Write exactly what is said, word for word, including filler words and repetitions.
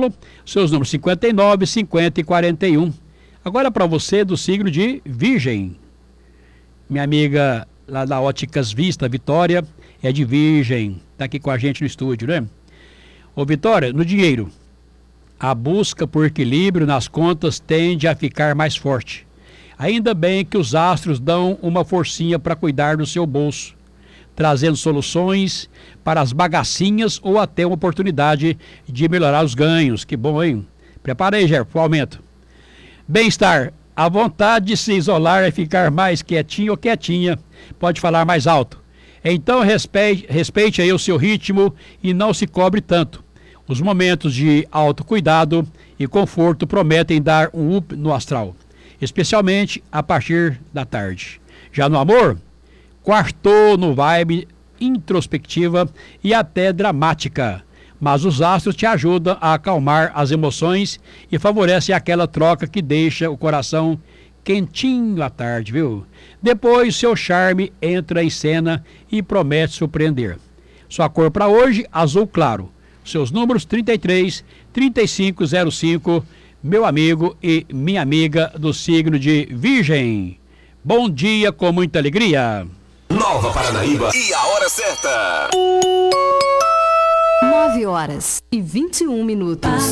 Paulo, seus números cinquenta e nove, cinquenta e quarenta e um. Agora para você do signo de Virgem. Minha amiga lá da Óticas Vista, Vitória, é de Virgem, está aqui com a gente no estúdio, né? Ô Vitória, no dinheiro, a busca por equilíbrio nas contas tende a ficar mais forte. Ainda bem que os astros dão uma forcinha para cuidar do seu bolso, trazendo soluções para as bagacinhas ou até uma oportunidade de melhorar os ganhos. Que bom, hein? Prepara aí, Ger, pro aumento. Bem-estar, a vontade de se isolar e ficar mais quietinho ou quietinha, pode falar mais alto. Então respeite, respeite aí o seu ritmo e não se cobre tanto. Os momentos de autocuidado e conforto prometem dar um up no astral, especialmente a partir da tarde. Já no amor, quartou no vibe introspectiva e até dramática, mas os astros te ajudam a acalmar as emoções e favorecem aquela troca que deixa o coração quentinho à tarde, viu? Depois seu charme entra em cena e promete surpreender. Sua cor para hoje, azul claro. Seus números trinta e três, trinta e cinco zero cinco, meu amigo e minha amiga do signo de Virgem. Bom dia com muita alegria. Nova Paranaíba e a hora certa. nove horas e vinte e um minutos.